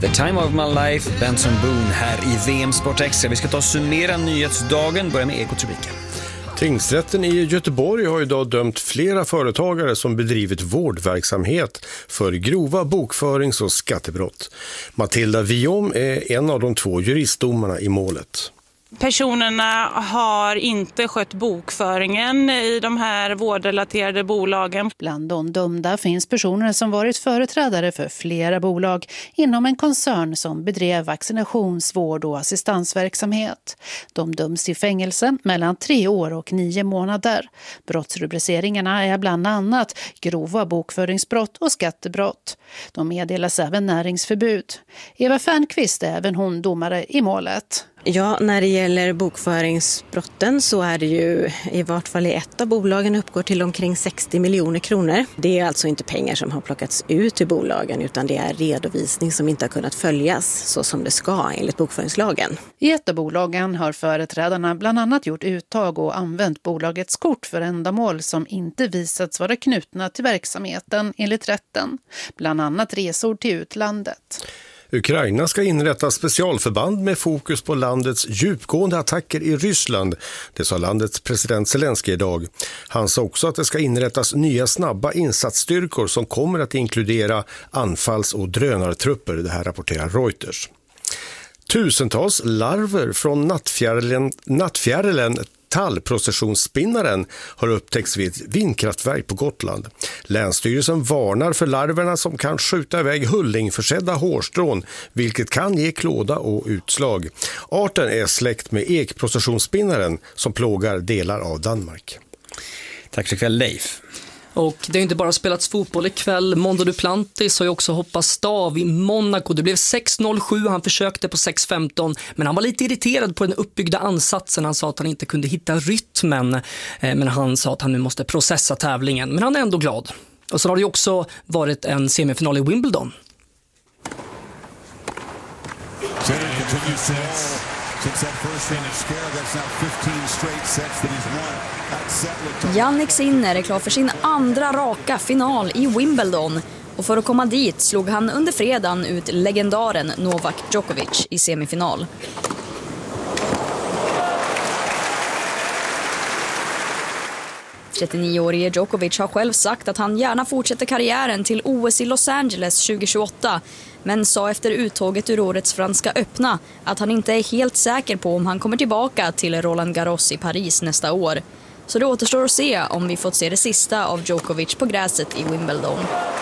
The Time of My Life, Benson Boone här i VM Sport Extra. Vi ska ta och summera nyhetsdagen, börja med Ekotropiken. Tingsrätten i Göteborg har idag dömt flera företagare som bedrivit vårdverksamhet för grova bokförings- och skattebrott. Matilda Viom är en av de 2 juristdomarna i målet. Personerna har inte skött bokföringen i de här vårdrelaterade bolagen. Bland de dömda finns personer som varit företrädare för flera bolag inom en koncern som bedrev vaccinationsvård och assistansverksamhet. De döms till fängelse mellan 3 år och 9 månader. Brottsrubriceringarna är bland annat grova bokföringsbrott och skattebrott. De meddelas även näringsförbud. Eva Fernqvist är även hon domare i målet. Ja, när det gäller bokföringsbrotten så är det ju i vart fall i ett av bolagen uppgår till omkring 60 miljoner kronor. Det är alltså inte pengar som har plockats ut till bolagen utan det är redovisning som inte har kunnat följas så som det ska enligt bokföringslagen. I ett av bolagen har företrädarna bland annat gjort uttag och använt bolagets kort för ändamål som inte visats vara knutna till verksamheten enligt rätten. Bland annat resor till utlandet. Ukraina ska inrätta specialförband med fokus på landets djupgående attacker i Ryssland. Det sa landets president Zelensky idag. Han sa också att det ska inrättas nya snabba insatsstyrkor som kommer att inkludera anfalls- och drönartrupper. Det här rapporterar Reuters. Tusentals larver från nattfjärilen tallprocessionsspinnaren har upptäckts vid ett vindkraftverk på Gotland. Länsstyrelsen varnar för larverna som kan skjuta iväg hullingförsedda hårstrån, vilket kan ge klåda och utslag. Arten är släkt med ekprocessionsspinnaren som plågar delar av Danmark. Tack så ikväll, Leif. Och det har inte bara spelats fotboll ikväll. Mondo Duplantis har ju också hoppat stav i Monaco. Det blev 6.07, han försökte på 6.15. Men han var lite irriterad på den uppbyggda ansatsen. Han sa att han inte kunde hitta rytmen. Men han sa att han nu måste processa tävlingen. Men han är ändå glad. Och så har det ju också varit en semifinal i Wimbledon. Jannik Sinner är klar för sin andra raka final i Wimbledon. Och för att komma dit slog han under fredagen ut legendaren Novak Djokovic i semifinal. –39-årige Djokovic har själv sagt att han gärna fortsätter karriären till OS i Los Angeles 2028. Men sa efter uttåget ur årets franska öppna att han inte är helt säker på om han kommer tillbaka till Roland Garros i Paris nästa år. Så det återstår att se om vi fått se det sista av Djokovic på gräset i Wimbledon.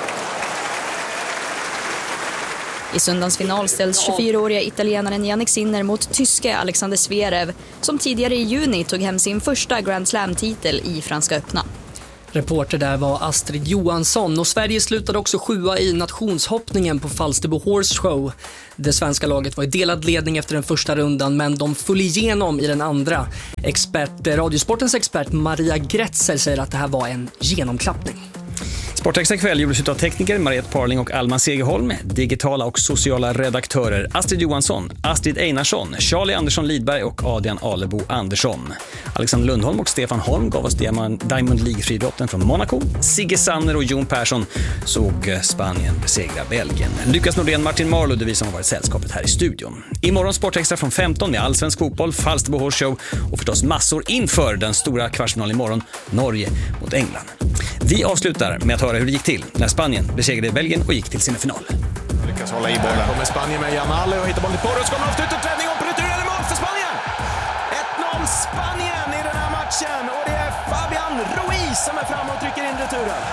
I söndagens final ställs 24-åriga italienaren Jannik Sinner mot tyske Alexander Zverev som tidigare i juni tog hem sin första Grand Slam-titel i franska öppna. Reporter där var Astrid Johansson och Sverige slutade också 7 i nationshoppningen på Falsterbo Horse Show. Det svenska laget var i delad ledning efter den första rundan men de föll igenom i den andra. Radiosportens expert Maria Gretzer säger att det här var en genomklappning. Sportextra kväll gjordes av tekniker Mariette Parling och Alma Segerholm, digitala och sociala redaktörer Astrid Johansson, Astrid Einarsson, Charlie Andersson Lidberg och Adrian Alebo Andersson. Alexander Lundholm och Stefan Holm gav oss Diamond League-friidrotten från Monaco. Sigge Sanner och Jon Persson såg Spanien besegra Belgien. Lukas Nordén, Martin Marlud och vi som har varit sällskapet här i studion. Imorgon Sportextra från 15 med allsvensk fotboll, Falsterbo Horse Show och förstås massor inför den stora kvartsfinalen imorgon, Norge mot England. Vi avslutar med att höra hur det gick till när Spanien besegrade Belgien och gick till semifinal. Lyckas hålla i bollen. Kommer Spanien med Jamal och hittar bollen till Porros. Kommer avslutet, räddning och på retur är det mål för Spanien! 1-0 Spanien i den här matchen och det är Fabian Ruiz som är framme och trycker in returen.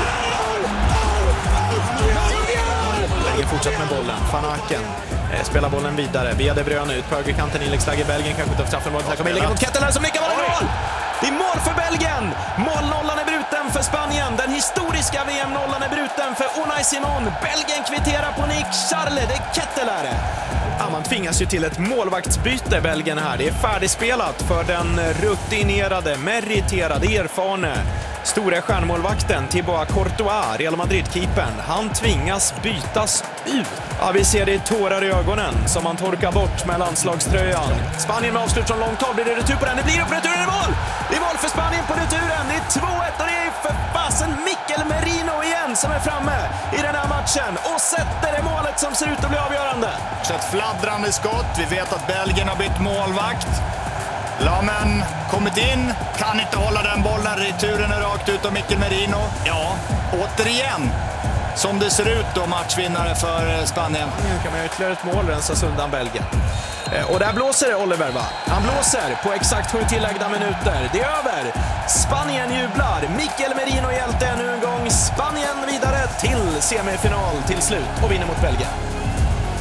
Belgien fortsätter med bollen. Van Aken spelar bollen vidare. Via De Bruyne ut på högerkanten. Inläggsläge i Belgien. Kanske utav straffområdet. Här kommer inlägget mot Ketteler som nickar bollen i mål! Det är mål för Belgien! Målnollan är bruten för Spanien. Den historiska VM-nollan är bruten för Unai Simon. Belgien kvitterar på Nick Charle. Det är Ketteler. Ja, man tvingas ju till ett målvaktsbyte, Belgien här. Det är färdigspelat för den rutinerade, meriterade, erfarne stora stjärnmålvakten Thibaut Courtois, Real Madrid-keepern. Han tvingas bytas ut. Ja, vi ser det i tårar i ögonen som man torkar bort med landslagströjan. Spanien med avslut från långt håll. Blir det retur på den? Det blir upp returen i mål! Det är mål för Spanien på returen. Det är 2-1 och det är för fasen Mikel Merino igen som är framme i den här matchen och sätter det målet som ser ut att bli avgörande. Så ett fladdrande skott. Vi vet att Belgien har bytt målvakt. Lamen kommit in, kan inte hålla den bollen. Returen är rakt ut av Mikel Merino. Ja, återigen som det ser ut då, matchvinnare för Spanien. Nu kan man göra ytterligare ett mål, rensas undan Belgien. Och där blåser det, Oliver, va? Han blåser på exakt 7 tillagda minuter. Det är över. Spanien jublar. Mikel Merino hjälte ännu en gång. Spanien vidare till semifinal till slut och vinner mot Belgien.